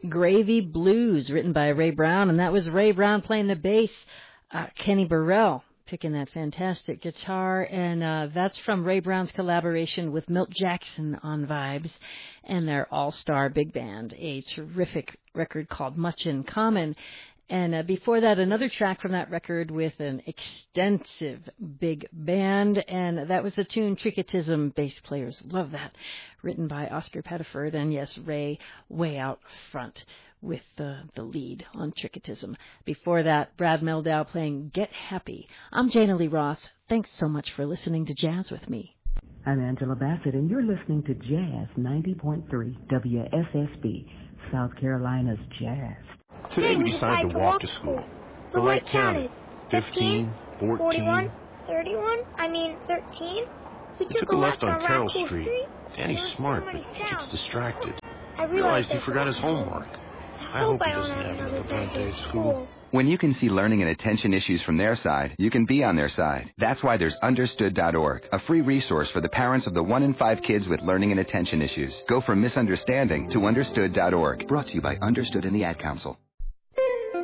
Gravy Blues, written by Ray Brown, and that was Ray Brown playing the bass. Kenny Burrell picking that fantastic guitar, and that's from Ray Brown's collaboration with Milt Jackson on Vibes and their all-star big band, a terrific record called Much in Common. And before that, another track from that record with an extensive big band, and that was the tune Tricketism. Bass players love that. Written by Oscar Pettiford, and yes, Ray way out front with the lead on Tricketism. Before that, Brad Meldau playing Get Happy. I'm Jana Lee Roth. Thanks so much for listening to Jazz with me. I'm Angela Bassett, and you're listening to Jazz 90.3 WSSB, South Carolina's Jazz. Today we decided to walk to school. The light counted. 15, 14, 41, 31, 13. We took a left on Carroll Street. Danny's smart, but he gets distracted. I realized he forgot his homework. I hope he doesn't have another bad day at school. When you can see learning and attention issues from their side, you can be on their side. That's why there's Understood.org, a free resource for the parents of the 1 in 5 kids with learning and attention issues. Go from misunderstanding to Understood.org. Brought to you by Understood and the Ad Council.